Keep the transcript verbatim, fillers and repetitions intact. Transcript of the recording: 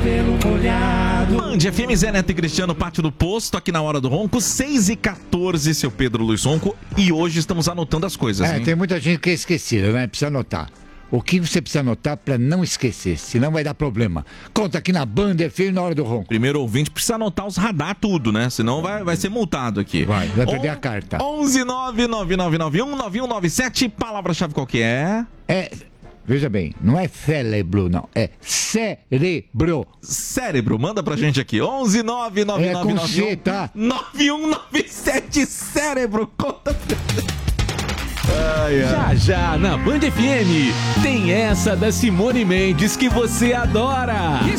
cabelo molhado. Band F M, Zé Neto e Cristiano, Pátio do Posto, aqui na Hora do Ronco, seis e quatorze, seu Pedro Luiz Ronco, e hoje estamos anotando as coisas, É, hein? tem muita gente que é esquecida, né? Precisa anotar. O que você precisa anotar pra não esquecer, senão vai dar problema. Conta aqui na Band F M na Hora do Ronco. Primeiro ouvinte precisa anotar os radar tudo, né? Senão vai, vai ser multado aqui. Vai, vai perder a carta. onze nove nove nove nove um nove um nove sete, palavra-chave qual que é? É, veja bem, não é cérebro, não, é cérebro. Cérebro, manda pra gente aqui. onze nove nove nove nove um nove um nove sete, cérebro, conta pra gente. Ai, ai. Já, já, na Band F M, tem essa da Simone Mendes que você adora.